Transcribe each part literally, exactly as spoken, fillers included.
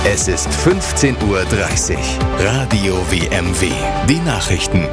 Es ist fünfzehn Uhr dreißig. Radio W M W. Die Nachrichten.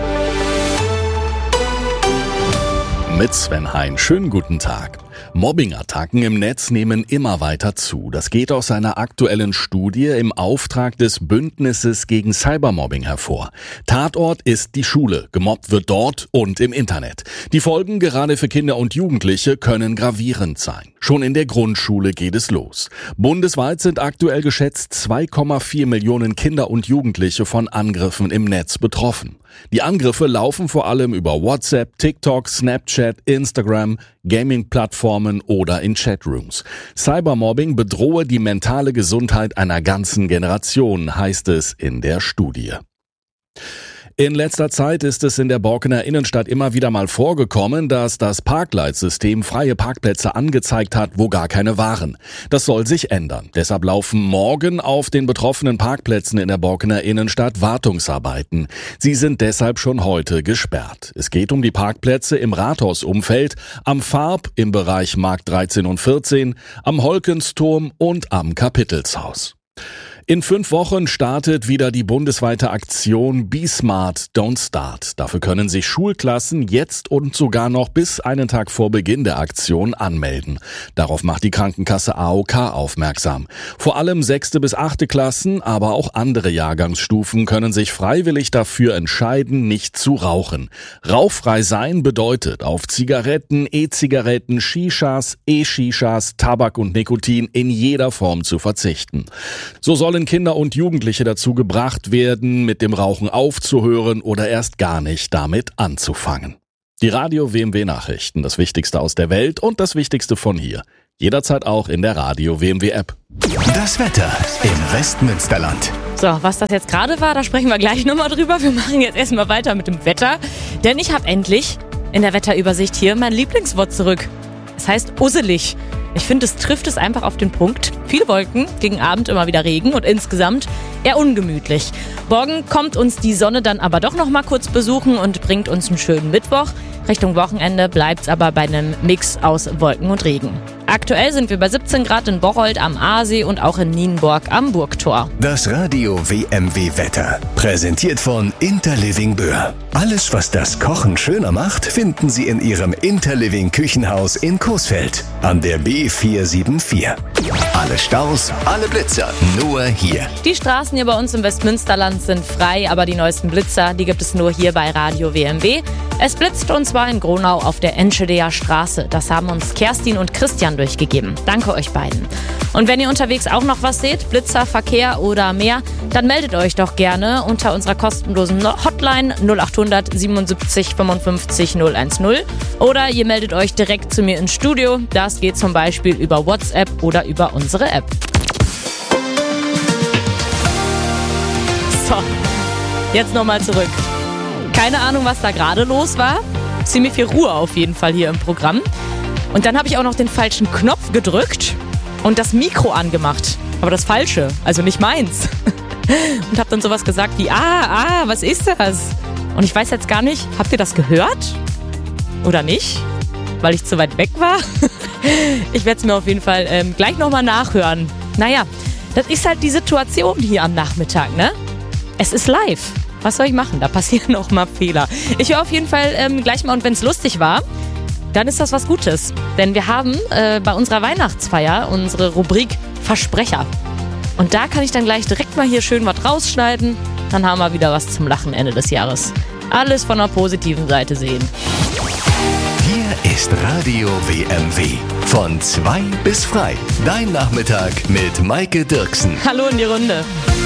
Mit Sven Hein. Schönen guten Tag. Mobbing-Attacken im Netz nehmen immer weiter zu. Das geht aus einer aktuellen Studie im Auftrag des Bündnisses gegen Cybermobbing hervor. Tatort ist die Schule. Gemobbt wird dort und im Internet. Die Folgen gerade für Kinder und Jugendliche können gravierend sein. Schon in der Grundschule geht es los. Bundesweit sind aktuell geschätzt zwei Komma vier Millionen Kinder und Jugendliche von Angriffen im Netz betroffen. Die Angriffe laufen vor allem über WhatsApp, TikTok, Snapchat, Instagram, Gaming-Plattformen oder in Chatrooms. Cybermobbing bedrohe die mentale Gesundheit einer ganzen Generation, heißt es in der Studie. In letzter Zeit ist es in der Borkener Innenstadt immer wieder mal vorgekommen, dass das Parkleitsystem freie Parkplätze angezeigt hat, wo gar keine waren. Das soll sich ändern. Deshalb laufen morgen auf den betroffenen Parkplätzen in der Borkener Innenstadt Wartungsarbeiten. Sie sind deshalb schon heute gesperrt. Es geht um die Parkplätze im Rathausumfeld, am Farb im Bereich Markt dreizehn und vierzehn, am Holkensturm und am Kapitelshaus. In fünf Wochen startet wieder die bundesweite Aktion Be Smart, Don't Start. Dafür können sich Schulklassen jetzt und sogar noch bis einen Tag vor Beginn der Aktion anmelden. Darauf macht die Krankenkasse A O K aufmerksam. Vor allem sechste bis achte Klassen, aber auch andere Jahrgangsstufen können sich freiwillig dafür entscheiden, nicht zu rauchen. Rauchfrei sein bedeutet, auf Zigaretten, E-Zigaretten, Shishas, E-Shishas, Tabak und Nikotin in jeder Form zu verzichten. So sollen Kinder und Jugendliche dazu gebracht werden, mit dem Rauchen aufzuhören oder erst gar nicht damit anzufangen. Die Radio W M W Nachrichten, das Wichtigste aus der Welt und das Wichtigste von hier. Jederzeit auch in der Radio W M W App. Das Wetter im Westmünsterland. So, was das jetzt gerade war, da sprechen wir gleich nochmal drüber. Wir machen jetzt erstmal weiter mit dem Wetter, denn ich habe endlich in der Wetterübersicht hier mein Lieblingswort zurück. Es heißt usselig. Ich finde, es trifft es einfach auf den Punkt. Viele Wolken, gegen Abend immer wieder Regen und insgesamt eher ungemütlich. Morgen kommt uns die Sonne dann aber doch noch mal kurz besuchen und bringt uns einen schönen Mittwoch. Richtung Wochenende bleibt es aber bei einem Mix aus Wolken und Regen. Aktuell sind wir bei siebzehn Grad in Bocholt am Aasee und auch in Nienburg am Burgtor. Das Radio W M W Wetter. Präsentiert von Interliving Böhr. Alles, was das Kochen schöner macht, finden Sie in Ihrem Interliving Küchenhaus in Coesfeld an der B vier sieben vier. Alle Staus, alle Blitzer, nur hier. Die Straßen hier bei uns im Westmünsterland sind frei, aber die neuesten Blitzer, die gibt es nur hier bei Radio W M W. Es blitzt und zwar in Gronau auf der Enschedeer Straße. Das haben uns Kerstin und Christian durchgegeben. Danke euch beiden. Und wenn ihr unterwegs auch noch was seht, Blitzer, Verkehr oder mehr, dann meldet euch doch gerne unter unserer kostenlosen Hotline null acht hundert siebenundsiebzig fünfundfünfzig null eins null oder ihr meldet euch direkt zu mir ins Studio. Das geht zum Beispiel über WhatsApp oder über unsere App. So, jetzt nochmal zurück. Keine Ahnung, was da gerade los war. Ziemlich viel Ruhe auf jeden Fall hier im Programm. Und dann habe ich auch noch den falschen Knopf gedrückt und das Mikro angemacht. Aber das Falsche, also nicht meins. Und habe dann sowas gesagt wie, ah, ah, was ist das? Und ich weiß jetzt gar nicht, habt ihr das gehört? Oder nicht? Weil ich zu weit weg war? Ich werde es mir auf jeden Fall ähm, gleich nochmal nachhören. Naja, das ist halt die Situation hier am Nachmittag, ne? Es ist live. Was soll ich machen? Da passieren auch mal Fehler. Ich höre auf jeden Fall ähm, gleich mal, und wenn es lustig war, dann ist das was Gutes. Denn wir haben äh, bei unserer Weihnachtsfeier unsere Rubrik Versprecher. Und da kann ich dann gleich direkt mal hier schön was rausschneiden. Dann haben wir wieder was zum Lachen Ende des Jahres. Alles von der positiven Seite sehen. Hier ist Radio W M W. Von zwei bis frei. Dein Nachmittag mit Maike Dirksen. Hallo in die Runde.